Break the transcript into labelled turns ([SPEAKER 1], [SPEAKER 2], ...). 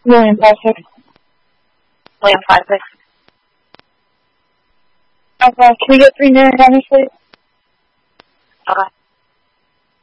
[SPEAKER 1] William 5-6.
[SPEAKER 2] William 5-6.
[SPEAKER 1] Okay, can we get 3 Narragansett, please?
[SPEAKER 2] Okay.